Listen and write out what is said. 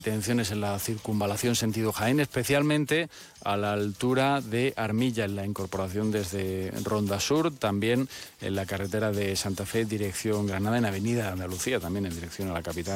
Tensiones en la circunvalación sentido Jaén, especialmente a la altura de Armilla, en la incorporación desde Ronda Sur, también en la carretera de Santa Fe, dirección Granada, en Avenida Andalucía, también en dirección a la capital.